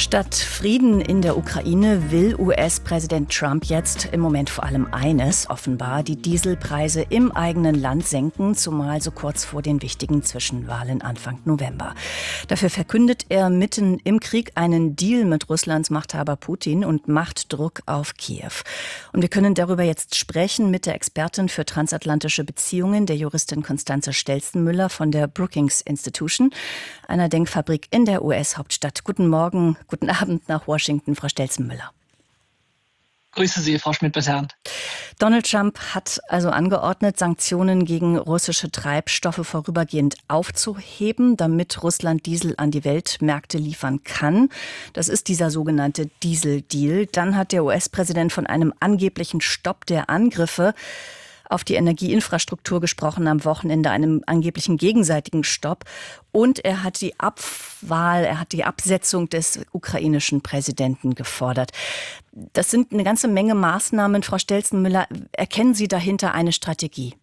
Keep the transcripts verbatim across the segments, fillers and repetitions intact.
Statt Frieden in der Ukraine will U S-Präsident Trump jetzt im Moment vor allem eines, offenbar die Dieselpreise im eigenen Land senken, zumal so kurz vor den wichtigen Zwischenwahlen Anfang November. Dafür verkündet er mitten im Krieg einen Deal mit Russlands Machthaber Putin und macht Druck auf Kiew. Und wir können darüber jetzt sprechen mit der Expertin für transatlantische Beziehungen, der Juristin Constanze Stelzenmüller von der Brookings Institution, einer Denkfabrik in der U S-Hauptstadt. Guten Morgen. Guten Abend nach Washington, Frau Stelzenmüller. Grüße Sie, Frau Schmidt-Bessern. Donald Trump hat also angeordnet, Sanktionen gegen russische Treibstoffe vorübergehend aufzuheben, damit Russland Diesel an die Weltmärkte liefern kann. Das ist dieser sogenannte Diesel-Deal. Dann hat der U S-Präsident von einem angeblichen Stopp der Angriffe auf die Energieinfrastruktur gesprochen am Wochenende, einem angeblichen gegenseitigen Stopp. Und er hat die Abwahl, er hat die Absetzung des ukrainischen Präsidenten gefordert. Das sind eine ganze Menge Maßnahmen. Frau Stelzenmüller, erkennen Sie dahinter eine Strategie?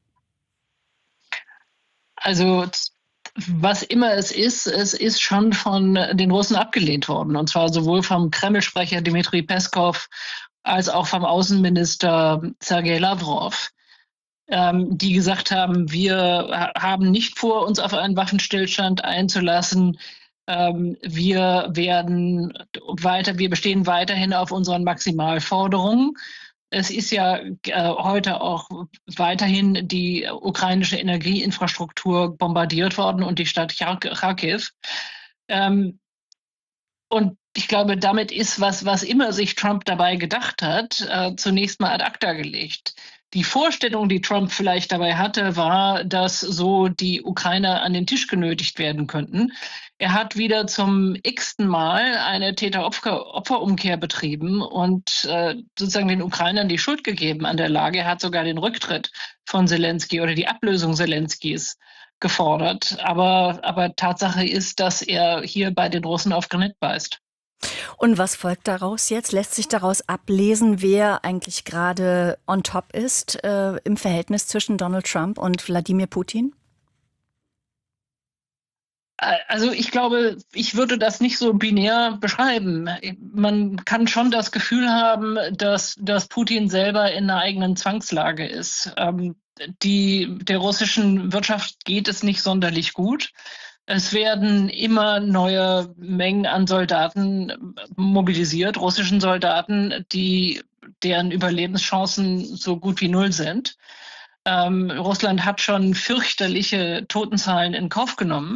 Also was immer es ist, es ist schon von den Russen abgelehnt worden. Und zwar sowohl vom Kreml-Sprecher Dmitri Peskov als auch vom Außenminister Sergei Lavrov, ähm, die gesagt haben, wir haben nicht vor, uns auf einen Waffenstillstand einzulassen. Ähm, wir werden weiter, wir bestehen weiterhin auf unseren Maximalforderungen. Es ist ja äh, heute auch weiterhin die ukrainische Energieinfrastruktur bombardiert worden und die Stadt Charkiw. Ähm, und ich glaube, damit ist, was, was immer sich Trump dabei gedacht hat, äh, zunächst mal ad acta gelegt. Die Vorstellung, die Trump vielleicht dabei hatte, war, dass so die Ukrainer an den Tisch genötigt werden könnten. Er hat wieder zum x-ten Mal eine Täter-Opfer-Umkehr betrieben und äh, sozusagen den Ukrainern die Schuld gegeben an der Lage. Er hat sogar den Rücktritt von Zelensky oder die Ablösung Zelenskys gefordert. Aber, aber Tatsache ist, dass er hier bei den Russen auf Granit beißt. Und was folgt daraus jetzt? Lässt sich daraus ablesen, wer eigentlich gerade on top ist äh, im Verhältnis zwischen Donald Trump und Wladimir Putin? Also ich glaube, ich würde das nicht so binär beschreiben. Man kann schon das Gefühl haben, dass, dass Putin selber in einer eigenen Zwangslage ist. Ähm, die, der russischen Wirtschaft geht es nicht sonderlich gut. Es werden immer neue Mengen an Soldaten mobilisiert, russischen Soldaten, die, deren Überlebenschancen so gut wie null sind. Ähm, Russland hat schon fürchterliche Totenzahlen in Kauf genommen.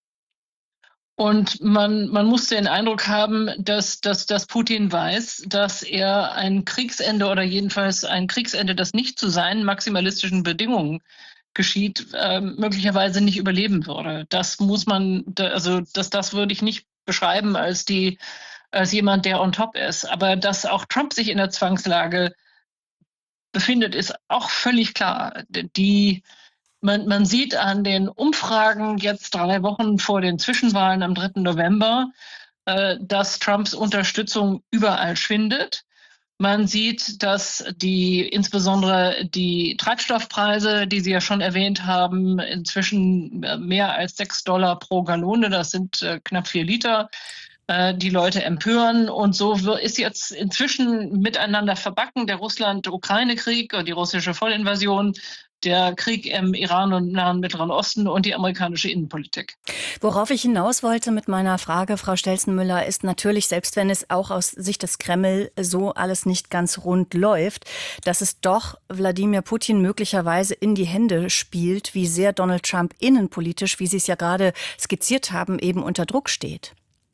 Und man, man muss den Eindruck haben, dass, dass, dass Putin weiß, dass er ein Kriegsende oder jedenfalls ein Kriegsende, das nicht zu seinen maximalistischen Bedingungen geschieht, äh, möglicherweise nicht überleben würde. Das muss man, also das, das würde ich nicht beschreiben als die, als jemand, der on top ist. Aber dass auch Trump sich in der Zwangslage befindet, ist auch völlig klar. Die, man, man sieht an den Umfragen jetzt drei Wochen vor den Zwischenwahlen am dritten November, äh, dass Trumps Unterstützung überall schwindet. Man sieht, dass die insbesondere die Treibstoffpreise, die Sie ja schon erwähnt haben, inzwischen mehr als sechs Dollar pro Gallone, das sind äh, knapp vier Liter, äh, die Leute empören. Und so ist jetzt inzwischen miteinander verbacken der Russland-Ukraine-Krieg und die russische Vollinvasion, der Krieg im Iran und Nahen Mittleren Osten und die amerikanische Innenpolitik. Worauf ich hinaus wollte mit meiner Frage, Frau Stelzenmüller, ist natürlich, selbst wenn es auch aus Sicht des Kreml so alles nicht ganz rund läuft, dass es doch Wladimir Putin möglicherweise in die Hände spielt, wie sehr Donald Trump innenpolitisch, wie Sie es ja gerade skizziert haben, eben unter Druck steht.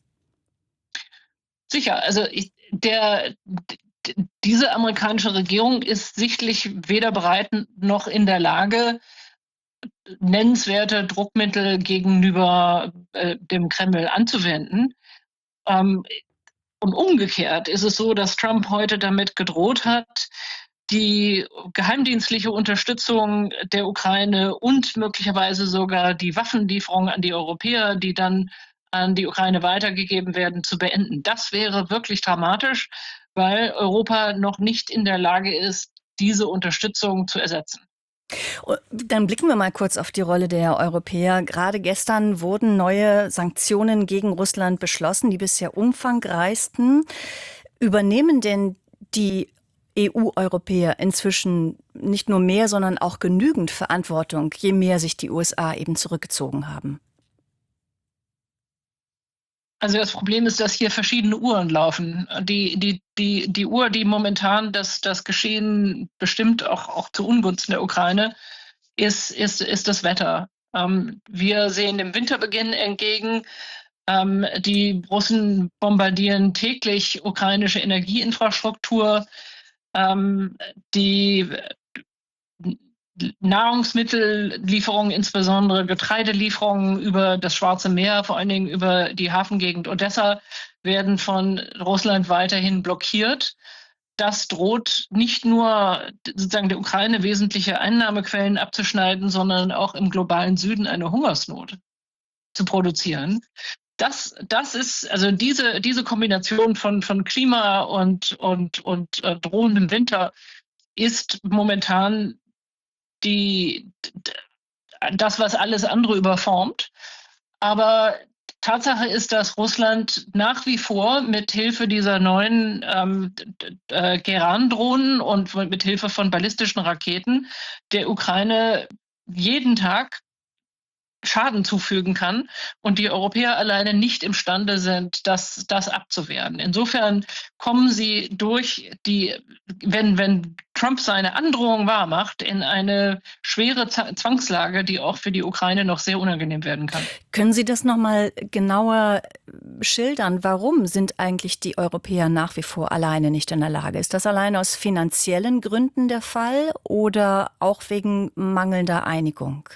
Sicher, also ich, der... Diese amerikanische Regierung ist sichtlich weder bereit noch in der Lage, nennenswerte Druckmittel gegenüber äh, dem Kreml anzuwenden. Ähm, und umgekehrt ist es so, dass Trump heute damit gedroht hat, die geheimdienstliche Unterstützung der Ukraine und möglicherweise sogar die Waffenlieferungen an die Europäer, die dann an die Ukraine weitergegeben werden, zu beenden. Das wäre wirklich dramatisch, weil Europa noch nicht in der Lage ist, diese Unterstützung zu ersetzen. Dann blicken wir mal kurz auf die Rolle der Europäer. Gerade gestern wurden neue Sanktionen gegen Russland beschlossen, die bisher umfangreichsten. Übernehmen denn die E U-Europäer inzwischen nicht nur mehr, sondern auch genügend Verantwortung, je mehr sich die U S A eben zurückgezogen haben? Also das Problem ist, dass hier verschiedene Uhren laufen. Die, die, die, die Uhr, die momentan das, das Geschehen bestimmt, auch, auch zu Ungunsten der Ukraine, ist, ist, ist das Wetter. Ähm, wir sehen dem Winterbeginn entgegen. Ähm, die Russen bombardieren täglich ukrainische Energieinfrastruktur. Ähm, die Nahrungsmittellieferungen, insbesondere Getreidelieferungen über das Schwarze Meer, vor allen Dingen über die Hafengegend Odessa, werden von Russland weiterhin blockiert. Das droht nicht nur sozusagen der Ukraine wesentliche Einnahmequellen abzuschneiden, sondern auch im globalen Süden eine Hungersnot zu produzieren. Das, das ist, also diese, diese Kombination von, von Klima und, und, und äh, drohendem Winter ist momentan die, das, was alles andere überformt. Aber Tatsache ist, dass Russland nach wie vor mit Hilfe dieser neuen ähm, äh, Geran-Drohnen und mit Hilfe von ballistischen Raketen der Ukraine jeden Tag Schaden zufügen kann und die Europäer alleine nicht imstande sind, das, das abzuwehren. Insofern kommen sie durch die, wenn, wenn Trump seine Androhung wahrmacht, in eine schwere Zwangslage, die auch für die Ukraine noch sehr unangenehm werden kann. Können Sie das noch mal genauer schildern? Warum sind eigentlich die Europäer nach wie vor alleine nicht in der Lage? Ist das allein aus finanziellen Gründen der Fall oder auch wegen mangelnder Einigung?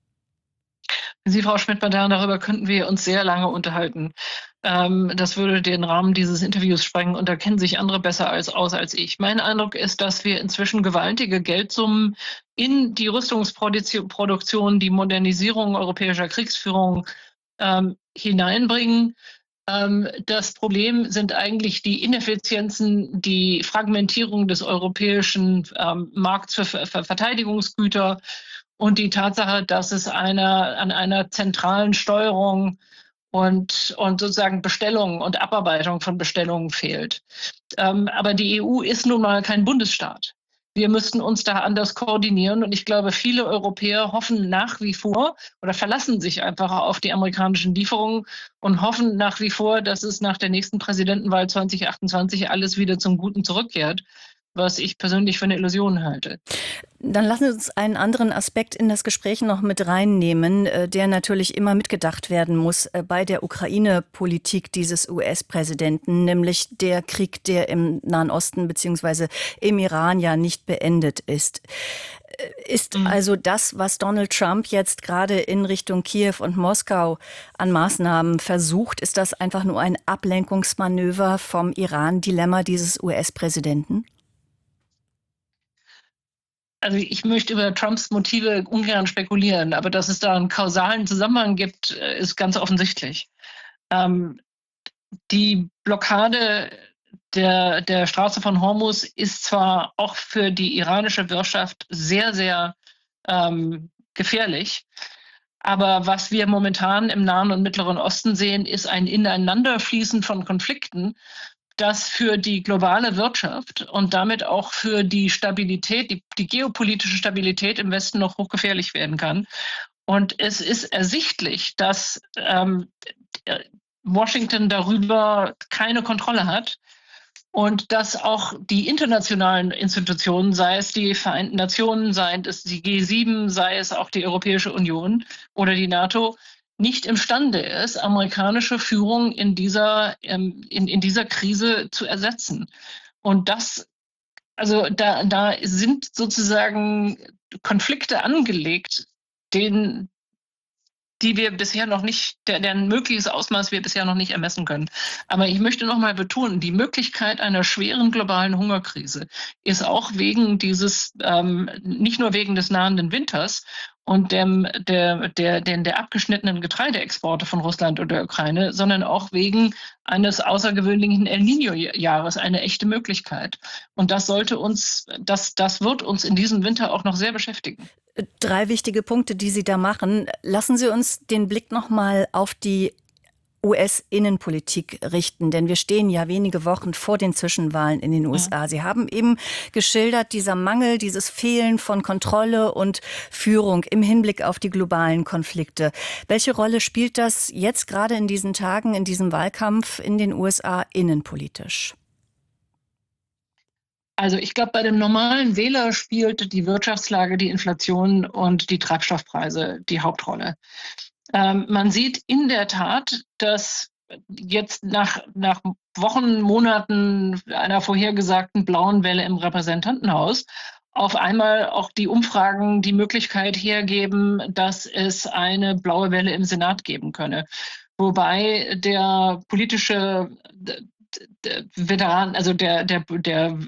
Sie, Frau Schmidt-Badern, darüber könnten wir uns sehr lange unterhalten. Ähm, das würde den Rahmen dieses Interviews sprengen und da kennen sich andere besser als aus als ich. Mein Eindruck ist, dass wir inzwischen gewaltige Geldsummen in die Rüstungsproduktion, die Modernisierung europäischer Kriegsführung ähm, hineinbringen. Ähm, das Problem sind eigentlich die Ineffizienzen, die Fragmentierung des europäischen ähm, Markts für, für Verteidigungsgüter und die Tatsache, dass es einer, an einer zentralen Steuerung und, und sozusagen Bestellung und Abarbeitung von Bestellungen fehlt. Ähm, aber die E U ist nun mal kein Bundesstaat. Wir müssten uns da anders koordinieren. Und ich glaube, viele Europäer hoffen nach wie vor oder verlassen sich einfach auf die amerikanischen Lieferungen und hoffen nach wie vor, dass es nach der nächsten Präsidentenwahl zwanzig achtundzwanzig alles wieder zum Guten zurückkehrt, was ich persönlich für eine Illusion halte. Dann lassen Sie uns einen anderen Aspekt in das Gespräch noch mit reinnehmen, der natürlich immer mitgedacht werden muss bei der Ukraine-Politik dieses U S-Präsidenten, nämlich der Krieg, der im Nahen Osten bzw. im Iran ja nicht beendet ist. Ist mhm. also das, was Donald Trump jetzt gerade in Richtung Kiew und Moskau an Maßnahmen versucht, ist das einfach nur ein Ablenkungsmanöver vom Iran-Dilemma dieses U S-Präsidenten? Also ich möchte über Trumps Motive ungern spekulieren, aber dass es da einen kausalen Zusammenhang gibt, ist ganz offensichtlich. Ähm, die Blockade der, der Straße von Hormuz ist zwar auch für die iranische Wirtschaft sehr, sehr ähm, gefährlich, aber was wir momentan im Nahen und Mittleren Osten sehen, ist ein Ineinanderfließen von Konflikten, das für die globale Wirtschaft und damit auch für die Stabilität, die, die geopolitische Stabilität im Westen noch hochgefährlich werden kann. Und es ist ersichtlich, dass ähm, Washington darüber keine Kontrolle hat und dass auch die internationalen Institutionen, sei es die Vereinten Nationen, sei es die G sieben, sei es auch die Europäische Union oder die NATO, nicht imstande ist, amerikanische Führung in dieser, ähm, in, in dieser Krise zu ersetzen. Und das, also da, da sind sozusagen Konflikte angelegt, denen, die wir bisher noch nicht, deren mögliches Ausmaß wir bisher noch nicht ermessen können. Aber ich möchte noch mal betonen, die Möglichkeit einer schweren globalen Hungerkrise ist auch wegen dieses, ähm, nicht nur wegen des nahenden Winters und dem, der, der, den, der abgeschnittenen Getreideexporte von Russland und der Ukraine, sondern auch wegen eines außergewöhnlichen El Niño-Jahres eine echte Möglichkeit. Und das sollte uns, das, das wird uns in diesem Winter auch noch sehr beschäftigen. Drei wichtige Punkte, die Sie da machen. Lassen Sie uns den Blick noch mal auf die U S-Innenpolitik richten, denn wir stehen ja wenige Wochen vor den Zwischenwahlen in den U S A. Ja. Sie haben eben geschildert, dieser Mangel, dieses Fehlen von Kontrolle und Führung im Hinblick auf die globalen Konflikte. Welche Rolle spielt das jetzt gerade in diesen Tagen, in diesem Wahlkampf in den U S A innenpolitisch? Also ich glaube, bei dem normalen Wähler spielt die Wirtschaftslage, die Inflation und die Treibstoffpreise die Hauptrolle. Ähm, man sieht in der Tat, dass jetzt nach, nach Wochen, Monaten einer vorhergesagten blauen Welle im Repräsentantenhaus auf einmal auch die Umfragen die Möglichkeit hergeben, dass es eine blaue Welle im Senat geben könne. Wobei der politische der, der Veteran, also der, der, der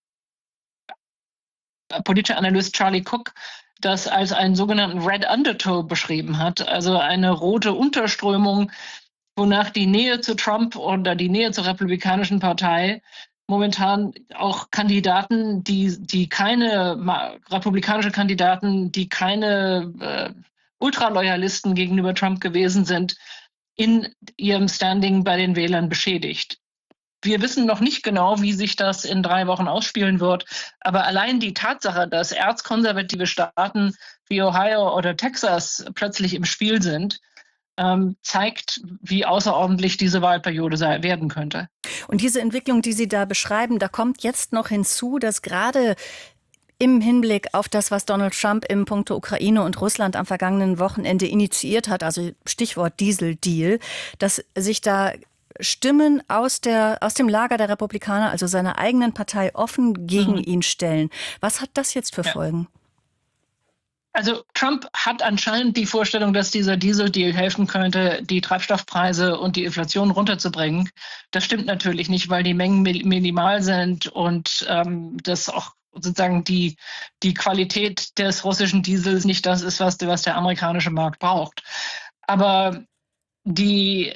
politische Analyst Charlie Cook das als einen sogenannten Red Undertow beschrieben hat, also eine rote Unterströmung, wonach die Nähe zu Trump oder die Nähe zur Republikanischen Partei momentan auch Kandidaten, die, die keine, republikanische Kandidaten, die keine äh, Ultraloyalisten gegenüber Trump gewesen sind, in ihrem Standing bei den Wählern beschädigt. Wir wissen noch nicht genau, wie sich das in drei Wochen ausspielen wird. Aber allein die Tatsache, dass erzkonservative Staaten wie Ohio oder Texas plötzlich im Spiel sind, ähm, zeigt, wie außerordentlich diese Wahlperiode sei, werden könnte. Und diese Entwicklung, die Sie da beschreiben, da kommt jetzt noch hinzu, dass gerade im Hinblick auf das, was Donald Trump im Punkto Ukraine und Russland am vergangenen Wochenende initiiert hat, also Stichwort Diesel-Deal, dass sich da Stimmen aus, der, aus dem Lager der Republikaner, also seiner eigenen Partei, offen gegen mhm. ihn stellen. Was hat das jetzt für ja. Folgen? Also Trump hat anscheinend die Vorstellung, dass dieser Diesel-Deal helfen könnte, die Treibstoffpreise und die Inflation runterzubringen. Das stimmt natürlich nicht, weil die Mengen minimal sind und ähm, das auch sozusagen die, die Qualität des russischen Diesels nicht das ist, was, was der amerikanische Markt braucht. Aber die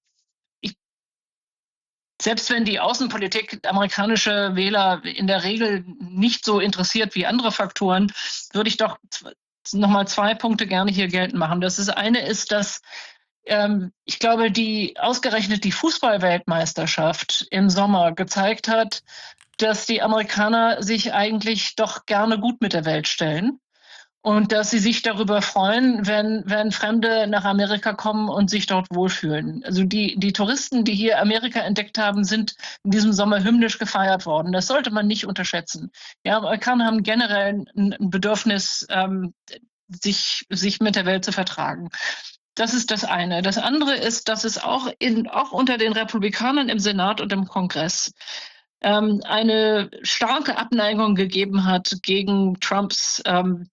Selbst wenn die Außenpolitik amerikanische Wähler in der Regel nicht so interessiert wie andere Faktoren, würde ich doch nochmal zwei Punkte gerne hier geltend machen. Das ist, eine ist, dass ähm, ich glaube, die ausgerechnet die Fußball-Weltmeisterschaft im Sommer gezeigt hat, dass die Amerikaner sich eigentlich doch gerne gut mit der Welt stellen. Und dass sie sich darüber freuen, wenn, wenn Fremde nach Amerika kommen und sich dort wohlfühlen. Also die, die Touristen, die hier Amerika entdeckt haben, sind in diesem Sommer hymnisch gefeiert worden. Das sollte man nicht unterschätzen. Ja, Amerikaner haben generell ein, ein Bedürfnis, ähm, sich, sich mit der Welt zu vertragen. Das ist das eine. Das andere ist, dass es auch, in, auch unter den Republikanern im Senat und im Kongress ähm, eine starke Abneigung gegeben hat gegen Trumps ähm,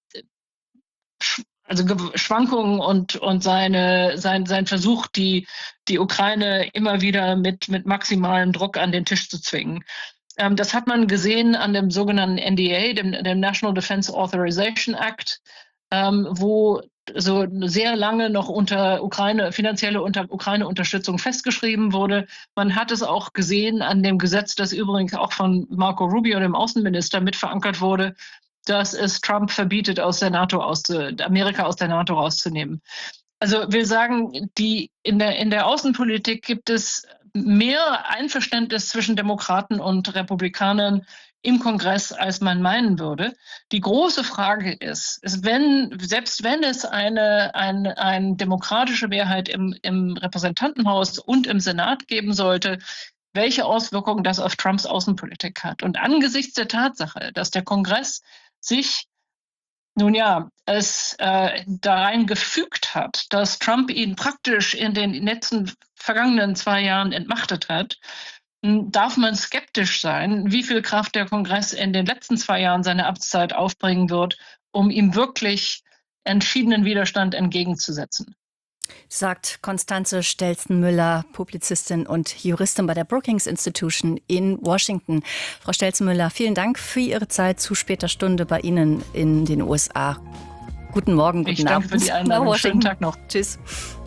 also Schwankungen und, und seine, sein, sein Versuch, die, die Ukraine immer wieder mit, mit maximalem Druck an den Tisch zu zwingen. Ähm, das hat man gesehen an dem sogenannten N D A, dem, dem National Defense Authorization Act, ähm, wo so sehr lange noch unter Ukraine, finanzielle unter Ukraine-Unterstützung festgeschrieben wurde. Man hat es auch gesehen an dem Gesetz, das übrigens auch von Marco Rubio, dem Außenminister, mit verankert wurde, dass es Trump verbietet, aus der NATO auszu Amerika aus der NATO rauszunehmen. Also wir sagen, die in der, in der Außenpolitik gibt es mehr Einverständnis zwischen Demokraten und Republikanern im Kongress, als man meinen würde. Die große Frage ist, ist wenn, selbst wenn es eine, eine, eine demokratische Mehrheit im, im Repräsentantenhaus und im Senat geben sollte, welche Auswirkungen das auf Trumps Außenpolitik hat. Und angesichts der Tatsache, dass der Kongress sich nun ja, es äh, darein gefügt hat, dass Trump ihn praktisch in den letzten vergangenen zwei Jahren entmachtet hat, darf man skeptisch sein, wie viel Kraft der Kongress in den letzten zwei Jahren seiner Amtszeit aufbringen wird, um ihm wirklich entschiedenen Widerstand entgegenzusetzen. Sagt Constanze Stelzenmüller, Publizistin und Juristin bei der Brookings Institution in Washington. Frau Stelzenmüller, vielen Dank für Ihre Zeit zu später Stunde bei Ihnen in den U S A. Guten Morgen, guten ich danke Abend. für die Einladung. Schönen Tag noch. Tschüss.